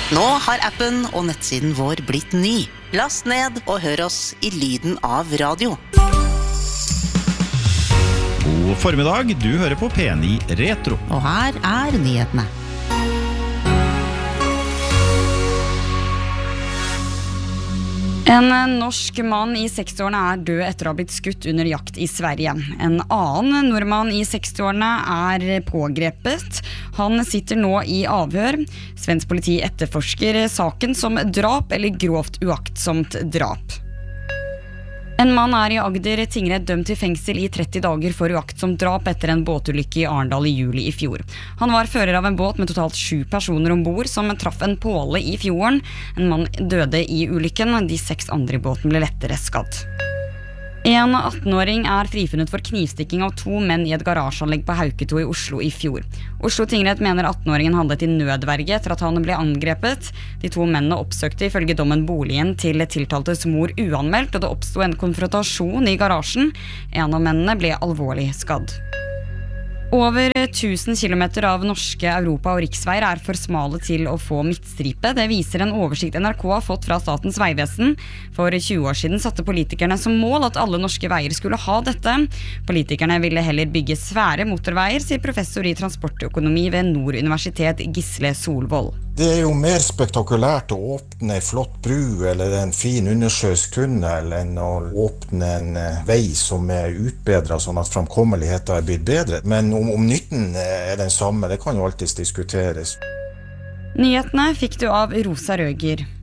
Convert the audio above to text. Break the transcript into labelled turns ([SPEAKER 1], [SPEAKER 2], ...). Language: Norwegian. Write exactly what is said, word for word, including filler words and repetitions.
[SPEAKER 1] Nå har appen og nettsiden vår blitt ny. Last ned og hør oss i lyden av radio.
[SPEAKER 2] God formiddag, du hører på P ni Retro.
[SPEAKER 1] Og her er nyhetene.
[SPEAKER 3] En norsk mann i sekstiårene er død etter å ha blitt skutt under jakt i Sverige. En annen nordmann i sekstiårene er pågrepet. Han sitter nå i avhør. Svensk politi etterforsker saken som drap eller grovt uaktsomt drap. En mann er i Agder tingrett dømt til fengsel i tretti dager for uaktsomt drap etter en båtulykke i Arendal i juli i fjor. Han var fører av en båt med totalt sju personer ombord som traff en påle i fjorden. En mann døde i ulykken, de seks andre i båten ble lettere skadd. En attenåring er frifunnet for knivstikking av to menn i et garasjeanlegg på Hauketo i Oslo i fjor. Oslo tingrett mener attenåringen handlet i nødverge etter at han ble angrepet. De to mennene oppsøkte ifølge dommen boligen til tiltaltes mor uanmeldt, og det oppstod en konfrontasjon i garasjen. En av mennene ble alvorlig skadd. Over tusen kilometer av norske Europa- og riksveier er for smale til å få midtstripe. Det viser en oversikt N R K har fått fra Statens vegvesen. For tjue år siden satte politikerne som mål at alle norske veier skulle ha dette. Politikerne ville heller bygge svære motorveier, sier professor i transportøkonomi ved Nord Universitet Gisle Solvold.
[SPEAKER 4] Det er jo mer spektakulært å åpne en flott bru eller en fin undersjøisk tunnel enn å åpne en vei som er utbedret sånn at framkommeligheten er blitt bedre. Men om, om nytten er den samme, det kan jo alltids diskuteres.
[SPEAKER 3] Nyhetene fikk du av Rosa Røger.